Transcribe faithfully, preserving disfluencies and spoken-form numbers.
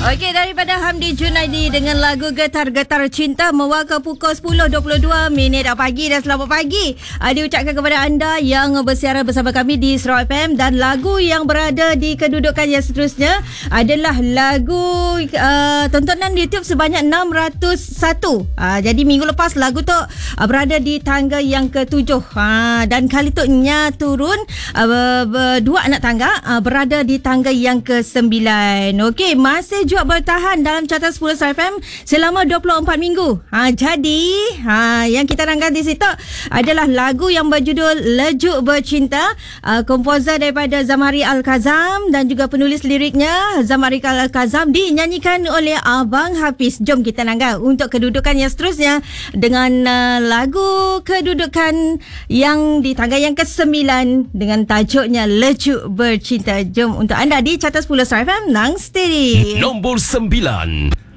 Okey, daripada Hamdi Junaidi dengan lagu Getar-Getar Cinta mewakili pukul sepuluh dua puluh dua minit pagi, dan selamat pagi uh, diucapkan kepada anda yang bersiaran bersama kami di Sarawak F M. Dan lagu yang berada di kedudukan yang seterusnya adalah lagu uh, tontonan YouTube sebanyak enam ratus satu. Uh, jadi minggu lepas lagu tu uh, berada di tangga yang ketujuh, uh, dan kali tu Nya turun uh, dua anak tangga uh, berada di tangga yang kesembilan. Okey, masih juga bertahan dalam carta sepuluh Sarawak F M selama dua puluh empat minggu. Ha, jadi ha, yang kita rangka di situ adalah lagu yang berjudul Lejuk Bercinta, uh, komposer daripada Zamari Al-Kazam dan juga penulis liriknya Zamari Al-Kazam, dinyanyikan oleh Abang Hafiz. Jom kita rangka untuk kedudukan yang seterusnya dengan uh, lagu kedudukan yang di tangga yang kesembilan dengan tajuknya Lejuk Bercinta. Jom untuk anda di carta sepuluh Sarawak F M, nang steady. Nombor sembilan.